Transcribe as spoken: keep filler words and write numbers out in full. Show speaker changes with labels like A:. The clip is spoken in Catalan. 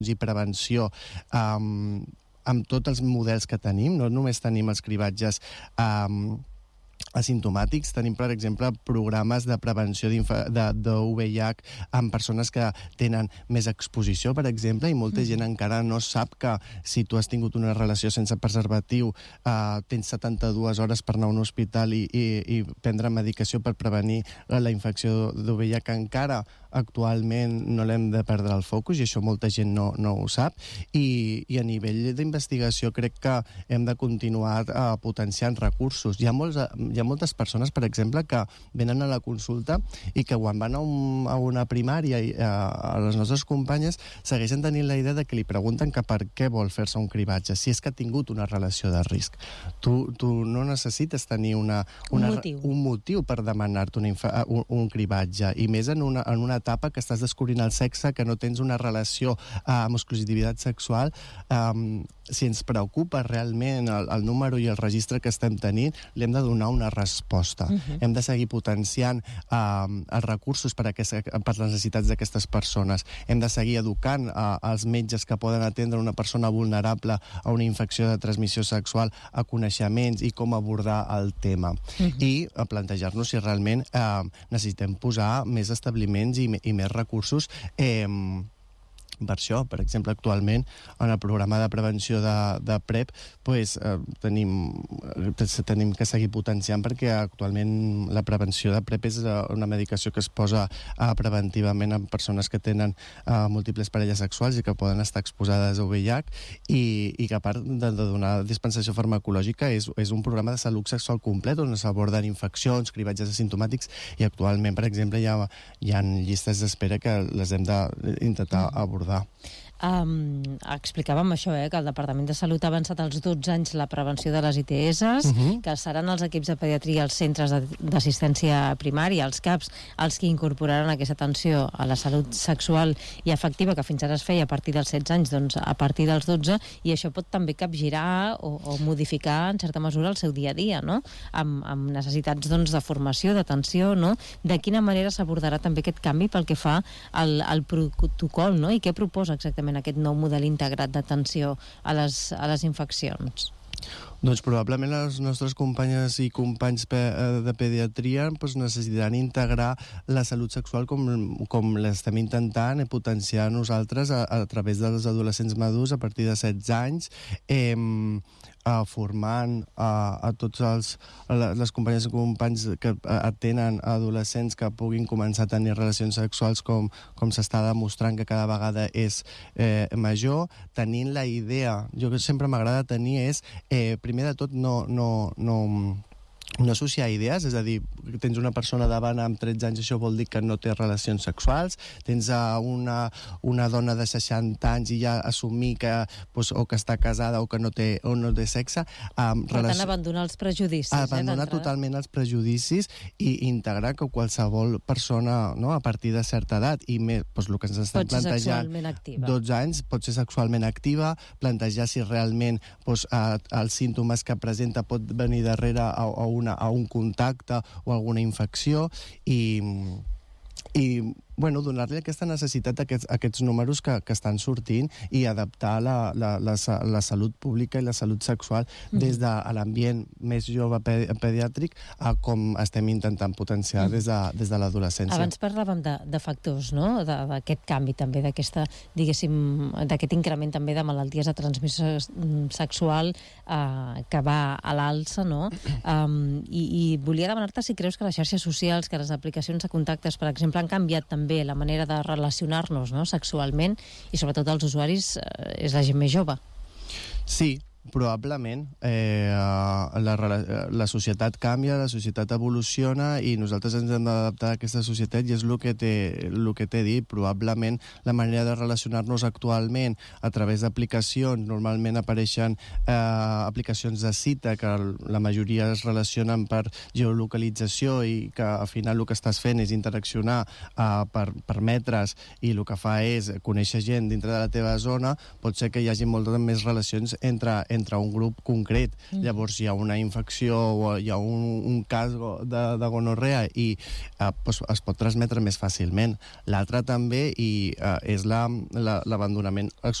A: i prevenció um, amb tots els models que tenim. No només tenim els cribatges um, asimptomàtics, tenim, per exemple, programes de prevenció d'U V I H amb persones que tenen més exposició, per exemple, i molta gent encara no sap que si tu has tingut una relació sense preservatiu, eh, tens setanta-dues hores per anar a un hospital i, i, i prendre medicació per prevenir la infecció d'U V I H, que encara actualment no l'hem de perdre el focus, i això molta gent no, no ho sap, i, i a nivell d'investigació crec que hem de continuar eh, potenciant recursos. Hi ha molts hi ha moltes persones, per exemple, que venen a la consulta i que quan van a, un, a una primària i a, a les nostres companyes segueixen tenint la idea de que li pregunten que per què vol fer-se un cribatge, si és que ha tingut una relació de risc. Tu, tu no necessites tenir una, una,
B: un, motiu.
A: un motiu per demanar-te un, un, un cribatge, i més en una, en una etapa que estàs descobrint el sexe, que no tens una relació eh, amb exclusivitat sexual. Um, si ens preocupa realment el, el número i el registre que estem tenint, li hem de donar una resposta. Uh-huh. Hem de seguir potenciant eh, els recursos per, aquesta, per les necessitats d'aquestes persones. Hem de seguir educant eh, els metges que poden atendre una persona vulnerable a una infecció de transmissió sexual a coneixements i com abordar el tema. Uh-huh. I a plantejar-nos si realment eh, necessitem posar més establiments i, i més recursos eh, per això. Per exemple, actualment en el programa de prevenció de, de PrEP pues, eh, tenim, tenim que seguir potenciant, perquè actualment la prevenció de PrEP és una medicació que es posa eh, preventivament en persones que tenen eh, múltiples parelles sexuals i que poden estar exposades a U V I H, i, i que a part de, de donar dispensació farmacològica és, és un programa de salut sexual complet on s'aborden infeccions, cribatges asimptomàtics, i actualment, per exemple, hi ha, hi ha llistes d'espera que les hem d'intentar abordar.
B: Um, explicàvem això, eh, que el Departament de Salut ha avançat als dotze anys la prevenció de les I T S, uh-huh. que seran els equips de pediatria, els centres d'assistència primària, els CAPs, els que incorporaran aquesta atenció a la salut sexual i afectiva, que fins ara es feia a partir dels setze anys, doncs a partir dels dotze, i això pot també capgirar o, o modificar en certa mesura el seu dia a dia, no? Amb, amb necessitats doncs, de formació, d'atenció, no? De quina manera s'abordarà també aquest canvi pel que fa al, al protocol, no? I què proposa exactament aquest nou model integrat d'atenció a les, a les infeccions?
A: Doncs probablement les nostres companyes i companys pe de pediatria pues, necessitaran integrar la salut sexual com, com l'estem intentant potenciar nosaltres a, a través dels adolescents madurs a partir de setze anys, eh, Uh, formant uh, a tots els, a les companyes i companys que atenen adolescents que puguin començar a tenir relacions sexuals com, com s'està demostrant que cada vegada és eh, major, tenint la idea, jo que sempre m'agrada tenir és, eh, primer de tot no, no, no no associar idees, és a dir, tens una persona davant amb tretze anys, això vol dir que no té relacions sexuals, tens una, una dona de seixanta anys i ja assumir que, pues, o que està casada o que no té, o no té sexe. Um,
B: per relació... tant, abandonar els prejudicis.
A: Abandonar
B: eh,
A: totalment els prejudicis i integrar que qualsevol persona, no, a partir de certa edat, i més, pues, el que ens estan
B: pot
A: plantejant dotze anys, pot ser sexualment activa, plantejar si realment pues, uh, els símptomes que presenta pot venir darrere a, a un Una, a un contacte o alguna infecció, i, i bueno, donar-li aquesta necessitat a aquests, a aquests números que, que estan sortint i adaptar la, la, la, la salut pública i la salut sexual des de l'ambient més jove pediàtric a com estem intentant potenciar des de, des de l'adolescència.
B: Abans parlàvem de, de factors, no? D'aquest canvi també, d'aquesta, diguéssim, d'aquest increment també de malalties de transmissió sexual eh, que va a l'alça, no? Um, i, I volia demanar-te si creus que les xarxes socials, que les aplicacions de contactes, per exemple, han canviat també la manera de relacionar-nos, no? Sexualment, i sobretot els usuaris eh, és la gent més jove.
A: Sí, probablement. Eh, la, la societat canvia, la societat evoluciona i nosaltres ens hem d'adaptar a aquesta societat, i és el que t'he dit. Probablement la manera de relacionar-nos actualment a través d'aplicacions, normalment apareixen eh, aplicacions de cita que la majoria es relacionen per geolocalització i que al final el que estàs fent és interaccionar eh, per, per metres, i el que fa és conèixer gent dintre de la teva zona. Pot ser que hi hagi moltes més relacions entre entre un grup concret. Mm. Llavors hi ha una infecció o hi ha un, un cas de, de gonorrea i eh, pues, es pot transmetre més fàcilment. L'altre també i, eh, és l'abandonament la,